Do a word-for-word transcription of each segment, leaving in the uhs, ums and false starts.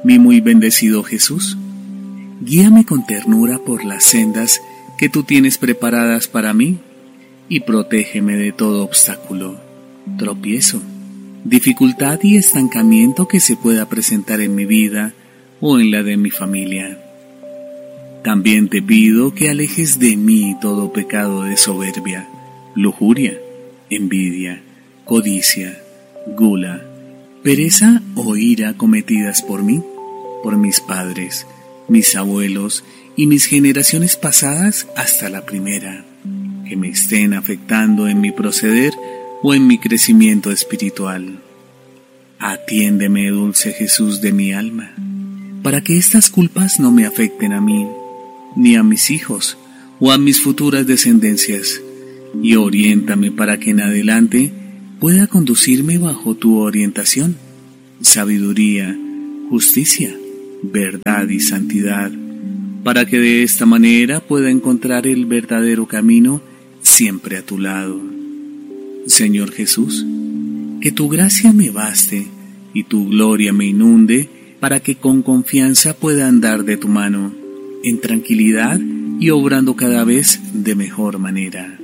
Mi muy bendecido Jesús, guíame con ternura por las sendas que tú tienes preparadas para mí y protégeme de todo obstáculo, tropiezo, dificultad y estancamiento que se pueda presentar en mi vida o en la de mi familia. También te pido que alejes de mí todo pecado de soberbia, lujuria, envidia, codicia, gula, pereza o ira cometidas por mí, por mis padres, mis abuelos y mis generaciones pasadas hasta la primera, que me estén afectando en mi proceder o en mi crecimiento espiritual. Atiéndeme, dulce Jesús de mi alma, para que estas culpas no me afecten a mí, ni a mis hijos o a mis futuras descendencias, y oriéntame para que en adelante pueda conducirme bajo tu orientación, sabiduría, justicia, verdad y santidad, para que de esta manera pueda encontrar el verdadero camino siempre a tu lado. Señor Jesús, que tu gracia me baste y tu gloria me inunde para que con confianza pueda andar de tu mano, en tranquilidad y obrando cada vez de mejor manera.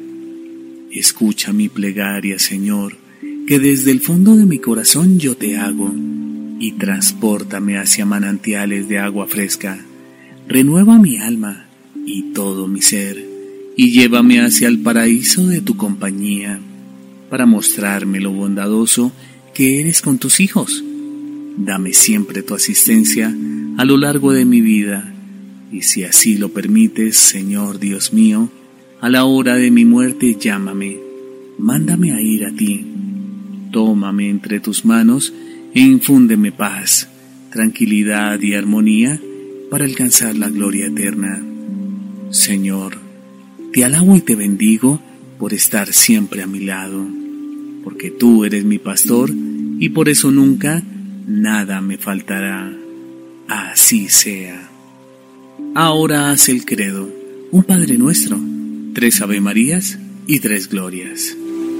Escucha mi plegaria, Señor, que desde el fondo de mi corazón yo te hago, y transpórtame hacia manantiales de agua fresca. Renueva mi alma y todo mi ser, y llévame hacia el paraíso de tu compañía, para mostrarme lo bondadoso que eres con tus hijos. Dame siempre tu asistencia a lo largo de mi vida, y si así lo permites, Señor Dios mío, a la hora de mi muerte llámame, mándame a ir a ti, tómame entre tus manos e infúndeme paz, tranquilidad y armonía para alcanzar la gloria eterna. Señor, te alabo y te bendigo por estar siempre a mi lado, porque tú eres mi pastor y por eso nunca nada me faltará. Así sea. Ahora haz el credo, un Padre Nuestro, tres Ave Marías y tres Glorias.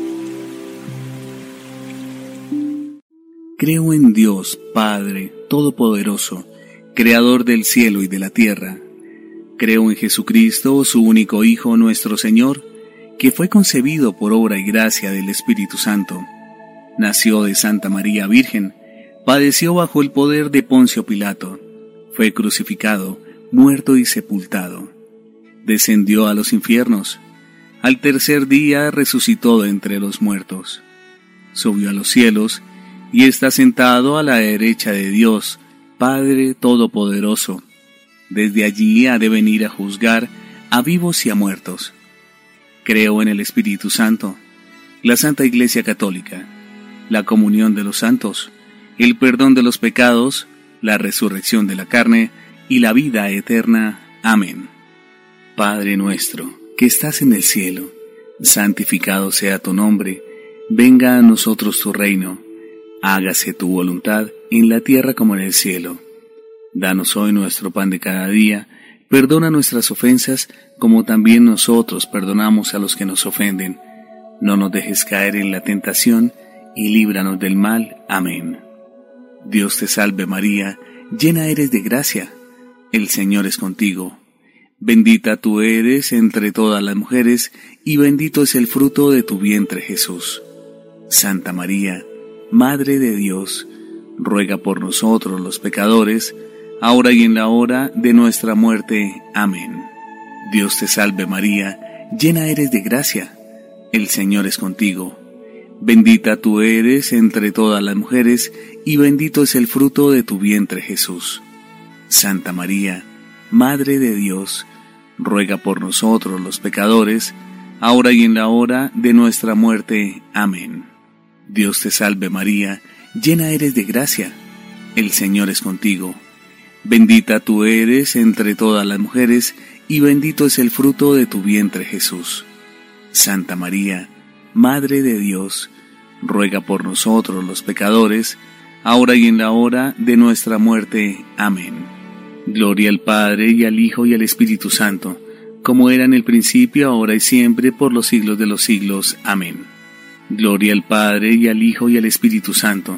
Creo en Dios, Padre Todopoderoso, Creador del cielo y de la tierra. Creo en Jesucristo, su único Hijo, nuestro Señor, que fue concebido por obra y gracia del Espíritu Santo. Nació de Santa María Virgen, padeció bajo el poder de Poncio Pilato, fue crucificado, muerto y sepultado. Descendió a los infiernos. Al tercer día resucitó de entre los muertos. Subió a los cielos y está sentado a la derecha de Dios, Padre Todopoderoso. Desde allí ha de venir a juzgar a vivos y a muertos. Creo en el Espíritu Santo, la Santa Iglesia Católica, la comunión de los santos, el perdón de los pecados, la resurrección de la carne y la vida eterna. Amén. Padre nuestro, que estás en el cielo, santificado sea tu nombre, venga a nosotros tu reino, hágase tu voluntad en la tierra como en el cielo. Danos hoy nuestro pan de cada día, perdona nuestras ofensas como también nosotros perdonamos a los que nos ofenden. No nos dejes caer en la tentación y líbranos del mal. Amén. Dios te salve María, llena eres de gracia, el Señor es contigo. Bendita tú eres entre todas las mujeres, y bendito es el fruto de tu vientre Jesús. Santa María, Madre de Dios, ruega por nosotros los pecadores, ahora y en la hora de nuestra muerte. Amén. Dios te salve María, llena eres de gracia, el Señor es contigo. Bendita tú eres entre todas las mujeres, y bendito es el fruto de tu vientre Jesús. Santa María, Madre de Dios, ruega por nosotros los pecadores, ahora y en la hora de nuestra muerte. Amén. Dios te salve María, llena eres de gracia, el Señor es contigo. Bendita tú eres entre todas las mujeres, y bendito es el fruto de tu vientre Jesús. Santa María, Madre de Dios, ruega por nosotros los pecadores, ahora y en la hora de nuestra muerte. Amén. Gloria al Padre, y al Hijo, y al Espíritu Santo, como era en el principio, ahora y siempre, por los siglos de los siglos. Amén. Gloria al Padre, y al Hijo, y al Espíritu Santo,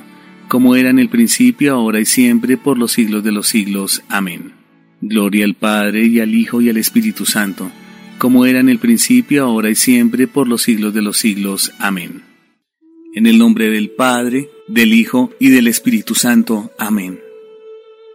como era en el principio, ahora y siempre, por los siglos de los siglos. Amén. Gloria al Padre, y al Hijo, y al Espíritu Santo, como era en el principio, ahora y siempre, por los siglos de los siglos. Amén. En el nombre del Padre, del Hijo, y del Espíritu Santo. Amén.